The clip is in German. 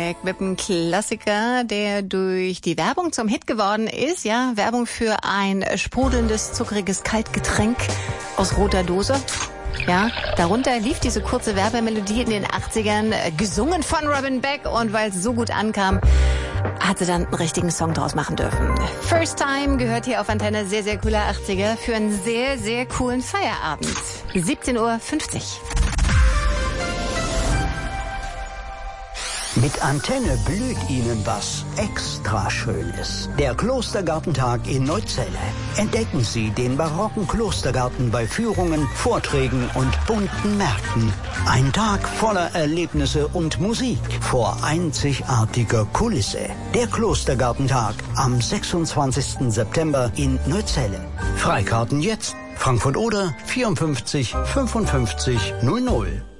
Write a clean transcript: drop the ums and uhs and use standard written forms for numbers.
Back mit einem Klassiker, der durch die Werbung zum Hit geworden ist. Ja, Werbung für ein sprudelndes, zuckriges Kaltgetränk aus roter Dose. Ja, darunter lief diese kurze Werbemelodie in den 80ern, gesungen von Robin Beck. Und weil es so gut ankam, hat sie dann einen richtigen Song draus machen dürfen. First Time gehört hier auf Antenne, sehr, sehr cooler 80er für einen sehr, sehr coolen Feierabend. 17:50 Uhr. Mit Antenne blüht Ihnen was extra Schönes. Der Klostergartentag in Neuzelle. Entdecken Sie den barocken Klostergarten bei Führungen, Vorträgen und bunten Märkten. Ein Tag voller Erlebnisse und Musik vor einzigartiger Kulisse. Der Klostergartentag am 26. September in Neuzelle. Freikarten jetzt. Frankfurt-Oder 54 55 00.